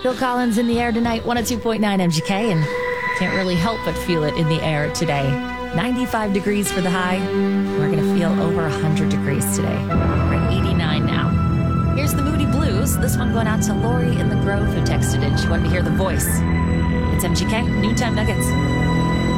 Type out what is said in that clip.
Phil Collins in the air tonight, 102.9 MGK, and can't really help but feel it in the air today. 95 degrees for the high. We're going to feel over 100 degrees today. We're at 89 now. Here's the Moody Blues. This one going out to Lori in the Grove who texted in. She wanted to hear the voice. It's MGK, Noontime Nuggets.